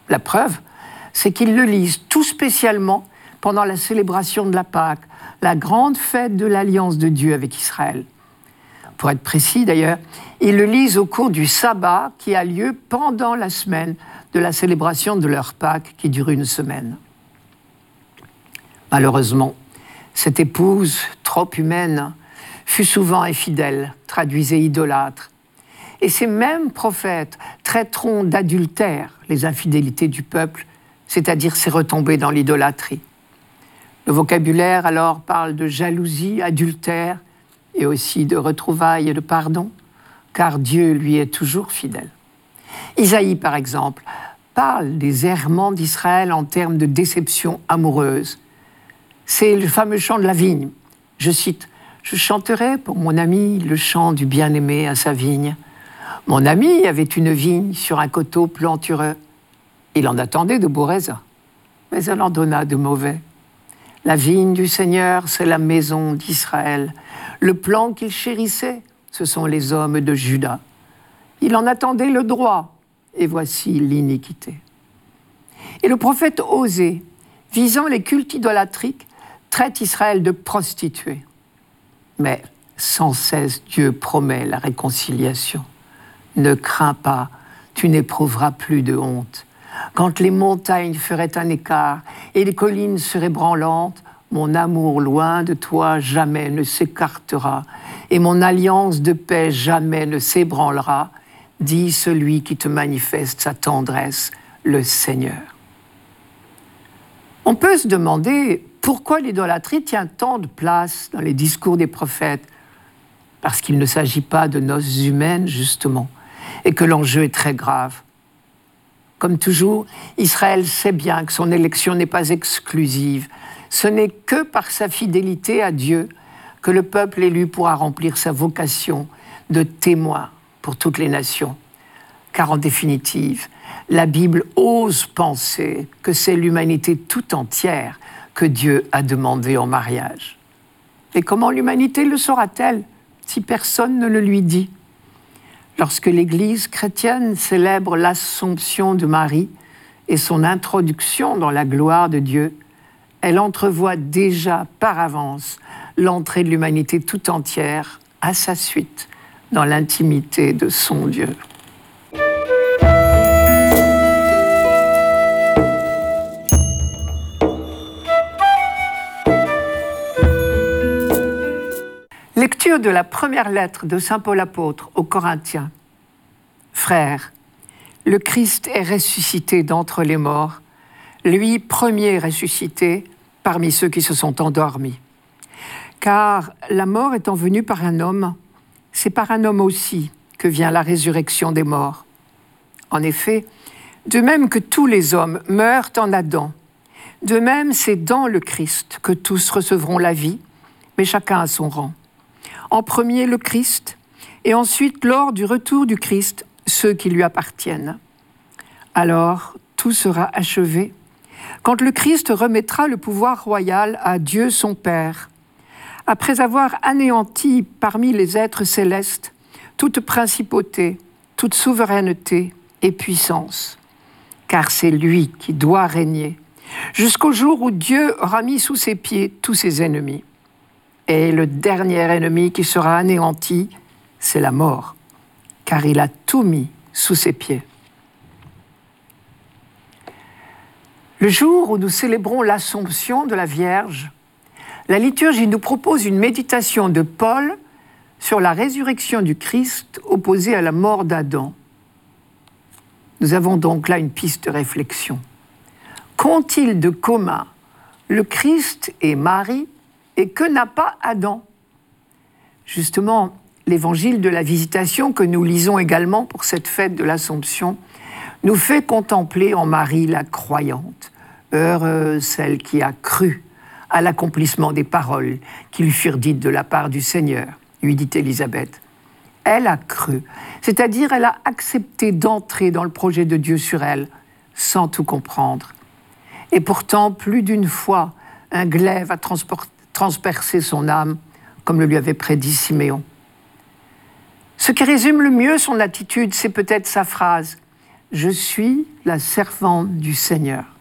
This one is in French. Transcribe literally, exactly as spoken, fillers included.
La preuve, c'est qu'ils le lisent tout spécialement pendant la célébration de la Pâque, la grande fête de l'alliance de Dieu avec Israël. Pour être précis d'ailleurs, ils le lisent au cours du sabbat qui a lieu pendant la semaine de la célébration de leur Pâque qui dure une semaine. Malheureusement, cette épouse, trop humaine, fut souvent infidèle, traduisait idolâtre. Et ces mêmes prophètes traiteront d'adultère les infidélités du peuple, c'est-à-dire ses retombées dans l'idolâtrie. Le vocabulaire alors parle de jalousie, adultère, et aussi de retrouvailles et de pardon, car Dieu lui est toujours fidèle. Isaïe, par exemple, parle des errements d'Israël en termes de déception amoureuse. C'est le fameux chant de la vigne. Je cite, « Je chanterai pour mon ami le chant du bien-aimé à sa vigne. Mon ami avait une vigne sur un coteau plantureux. Il en attendait de beaux raisins, mais elle en donna de mauvais. La vigne du Seigneur, c'est la maison d'Israël. Le plan qu'il chérissait, ce sont les hommes de Juda. Il en attendait le droit, et voici l'iniquité. » Et le prophète Osée, visant les cultes idolâtriques, traite Israël de prostituée. Mais sans cesse, Dieu promet la réconciliation. Ne crains pas, tu n'éprouveras plus de honte. Quand les montagnes feraient un écart et les collines seraient branlantes, mon amour loin de toi jamais ne s'écartera et mon alliance de paix jamais ne s'ébranlera, dit celui qui te manifeste sa tendresse, le Seigneur. On peut se demander pourquoi l'idolâtrie tient tant de place dans les discours des prophètes. Parce qu'il ne s'agit pas de noces humaines, justement, et que l'enjeu est très grave. Comme toujours, Israël sait bien que son élection n'est pas exclusive. Ce n'est que par sa fidélité à Dieu que le peuple élu pourra remplir sa vocation de témoin pour toutes les nations. Car en définitive, la Bible ose penser que c'est l'humanité tout entière que Dieu a demandé en mariage. Et comment l'humanité le saura-t-elle si personne ne le lui dit ? Lorsque l'Église chrétienne célèbre l'Assomption de Marie et son introduction dans la gloire de Dieu, elle entrevoit déjà par avance l'entrée de l'humanité tout entière à sa suite dans l'intimité de son Dieu. Lecture de la première lettre de saint Paul apôtre aux Corinthiens. Frères, le Christ est ressuscité d'entre les morts, lui premier ressuscité parmi ceux qui se sont endormis. Car la mort étant venue par un homme, c'est par un homme aussi que vient la résurrection des morts. En effet, de même que tous les hommes meurent en Adam, de même c'est dans le Christ que tous recevront la vie, mais chacun à son rang. En premier le Christ, et ensuite, lors du retour du Christ, ceux qui lui appartiennent. Alors, tout sera achevé, quand le Christ remettra le pouvoir royal à Dieu son Père, après avoir anéanti parmi les êtres célestes toute principauté, toute souveraineté et puissance. Car c'est lui qui doit régner, jusqu'au jour où Dieu aura mis sous ses pieds tous ses ennemis. Et le dernier ennemi qui sera anéanti, c'est la mort, car il a tout mis sous ses pieds. Le jour où nous célébrons l'Assomption de la Vierge, la liturgie nous propose une méditation de Paul sur la résurrection du Christ opposée à la mort d'Adam. Nous avons donc là une piste de réflexion. Qu'ont-ils de commun le Christ et Marie, et que n'a pas Adam ? Justement, l'évangile de la Visitation que nous lisons également pour cette fête de l'Assomption nous fait contempler en Marie la croyante, heureuse celle qui a cru à l'accomplissement des paroles qui lui furent dites de la part du Seigneur, lui dit Élisabeth. Elle a cru, c'est-à-dire elle a accepté d'entrer dans le projet de Dieu sur elle, sans tout comprendre. Et pourtant, plus d'une fois, un glaive a transporté transpercer son âme, comme le lui avait prédit Siméon. Ce qui résume le mieux son attitude, c'est peut-être sa phrase « je suis la servante du Seigneur.